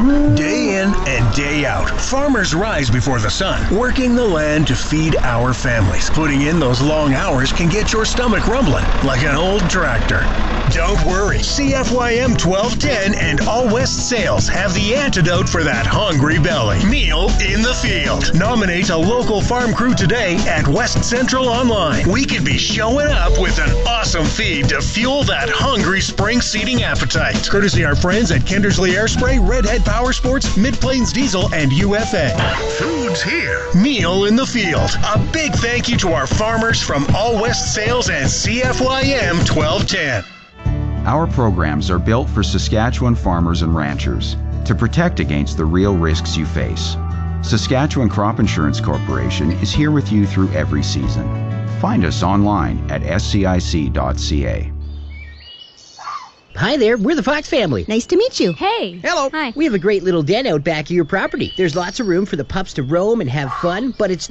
Day in and day out, farmers rise before the sun, working the land to feed our families. Putting in those long hours can get your stomach rumbling like an old tractor. Don't worry, CFYM 1210 and All West Sales have the antidote for that hungry belly. Meal in the Field. Nominate a local farm crew today at West Central Online. We could be showing up with an awesome feed to fuel that hungry spring seeding appetite. Courtesy our friends at Kindersley Airspray, Redhead Power Sports, Mid-Plains Diesel, and UFA. Food's here. Meal in the Field. A big thank you to our farmers from All West Sales and CFYM 1210. Our programs are built for Saskatchewan farmers and ranchers to protect against the real risks you face. Saskatchewan Crop Insurance Corporation is here with you through every season. Find us online at scic.ca. Hi there, we're the Fox family. Nice to meet you. Hey. Hello. Hi. We have a great little den out back of your property. There's lots of room for the pups to roam and have fun, but it's